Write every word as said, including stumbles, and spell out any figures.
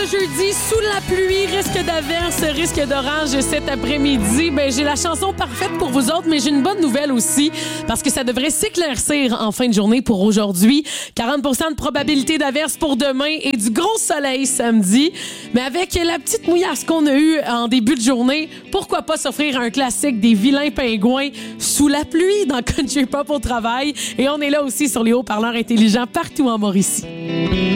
jeudi, sous la pluie, risque d'averse, risque d'orage cet après-midi. Ben, j'ai la chanson parfaite pour vous autres, mais j'ai une bonne nouvelle aussi, parce que ça devrait s'éclaircir en fin de journée pour aujourd'hui. quarante pour cent de probabilité d'averse pour demain et du gros soleil samedi. Mais avec la petite mouillasse qu'on a eue en début de journée, pourquoi pas s'offrir un classique des vilains pingouins sous la pluie dans Country Pop au travail. Et on est là aussi sur les haut-parleurs intelligents partout en Mauricie.